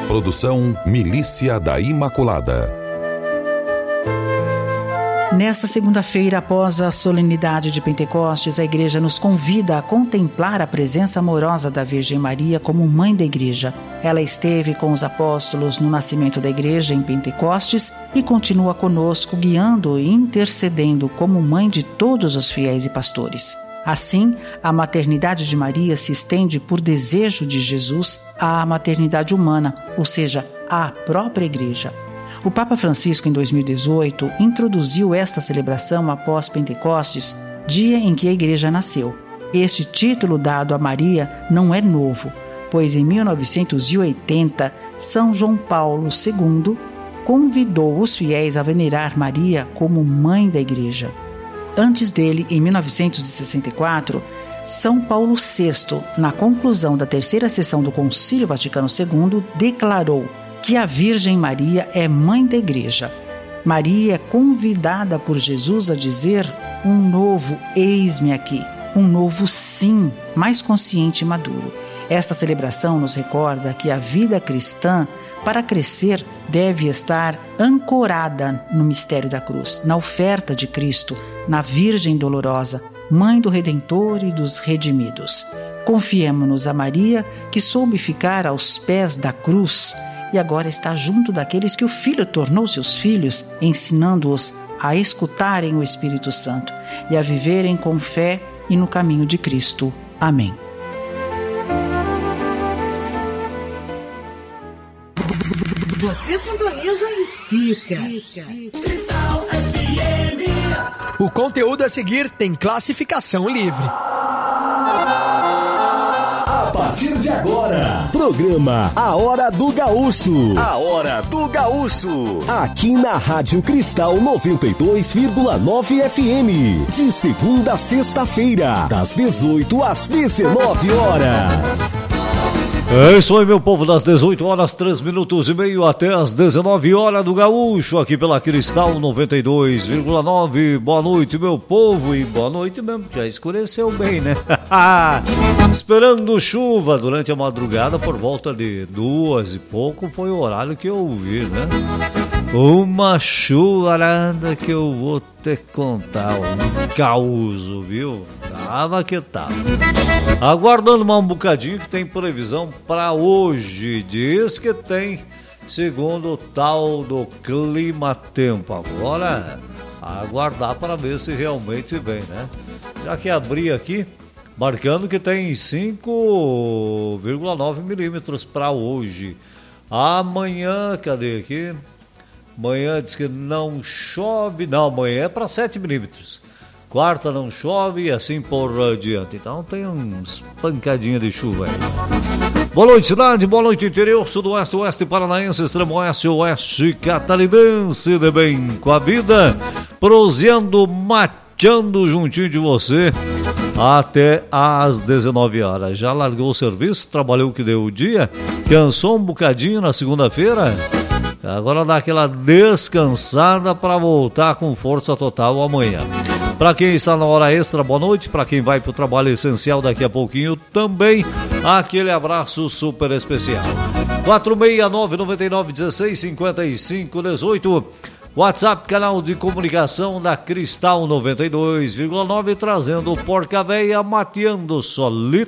Produção Milícia da Imaculada. Nesta segunda-feira, após a solenidade de Pentecostes, a Igreja nos convida a contemplar a presença amorosa da Virgem Maria como mãe da Igreja. Ela esteve com os apóstolos no nascimento da Igreja em Pentecostes e continua conosco, guiando e intercedendo como mãe de todos os fiéis e pastores. Assim, a maternidade de Maria se estende por desejo de Jesus à maternidade humana, ou seja, à própria Igreja. O Papa Francisco, em 2018, introduziu esta celebração após Pentecostes, dia em que a Igreja nasceu. Este título dado a Maria não é novo, pois em 1980, São João Paulo II convidou os fiéis a venerar Maria como mãe da Igreja. Antes dele, em 1964, São Paulo VI, na conclusão da terceira sessão do Concílio Vaticano II, declarou que a Virgem Maria é mãe da Igreja. Maria é convidada por Jesus a dizer um novo eis-me aqui, um novo sim, mais consciente e maduro. Esta celebração nos recorda que a vida cristã, para crescer, deve estar ancorada no mistério da cruz, na oferta de Cristo, na Virgem dolorosa, mãe do Redentor e dos redimidos. Confiemo-nos a Maria, que soube ficar aos pés da cruz e agora está junto daqueles que o Filho tornou seus filhos, ensinando-os a escutarem o Espírito Santo e a viverem com fé e no caminho de Cristo. Amém. Você sintoniza e fica. Cristal FM. O conteúdo a seguir tem classificação livre. A partir de agora, programa A Hora do Gaúcho. A Hora do Gaúcho. Aqui na Rádio Cristal 92,9 FM. De segunda a sexta-feira, das 18 às 19 horas. É isso aí, meu povo, das 18 horas, 3 minutos e meio até as 19 horas do Gaúcho, aqui pela Cristal 92,9. Boa noite, meu povo, e boa noite mesmo, já escureceu bem, né? Esperando chuva durante a madrugada, por volta de 2 e pouco, foi o horário que eu vi, né? Uma chuvarada que eu vou te contar, um caos, viu? Tava que tava. Aguardando mais um bocadinho que tem previsão para hoje. Diz que tem, segundo o tal do clima-tempo. Agora, aguardar para ver se realmente vem, né? Já que abri aqui, marcando que tem 5,9 milímetros para hoje. Amanhã, cadê aqui? Amanhã diz que não chove. Não, amanhã é para 7 milímetros. Quarta não chove e assim por diante. Então tem uns pancadinhas de chuva aí. Boa noite, cidade. Boa noite, interior, sudoeste, oeste paranaense, extremo oeste, oeste catarinense. De bem com a vida, proseando, mateando juntinho de você até às 19 horas. Já largou o serviço, trabalhou o que deu o dia, cansou um bocadinho na segunda-feira. Agora dá aquela descansada para voltar com força total amanhã. Para quem está na hora extra, boa noite. Para quem vai para o trabalho essencial daqui a pouquinho também, aquele abraço super especial. 469-99-16-55-18. WhatsApp, canal de comunicação da Cristal 92,9, trazendo Porca Véia mateando solito